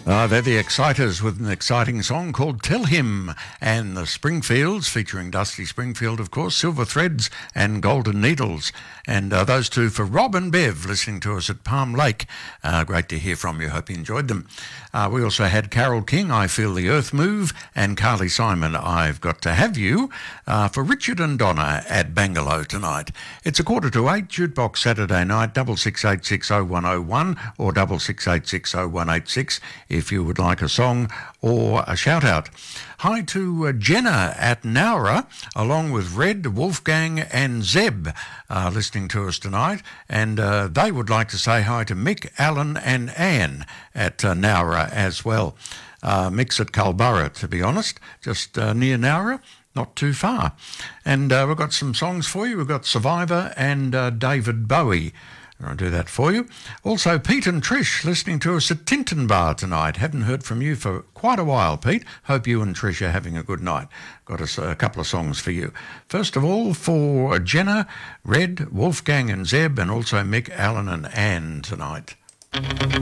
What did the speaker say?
They're the Exciters with an exciting song called Tell Him, and the Springfields, featuring Dusty Springfield, of course, Silver Threads and Golden Needles. And those two for Rob and Bev, listening to us at Palm Lake. Great to hear from you. Hope you enjoyed them. We also had Carole King, I Feel the Earth Move, and Carly Simon, I've Got to Have You, for Richard and Donna at Bangalow tonight. It's 7:45, Jukebox Saturday night, 66860101 or 66860186 if you would like a song or a shout-out. Hi to Jenna at Nowra, along with Red, Wolfgang and Zeb, listening to us tonight. And they would like to say hi to Mick, Alan and Anne at Nowra as well. Mick's at Culburra, to be honest, just near Nowra. Not too far. And we've got some songs for you. We've got Survivor and David Bowie. I'll do that for you. Also, Pete and Trish listening to us at Tinton Bar tonight. Haven't heard from you for quite a while, Pete. Hope you and Trish are having a good night. Got a couple of songs for you. First of all, for Jenna, Red, Wolfgang and Zeb, and also Mick, Alan and Anne tonight.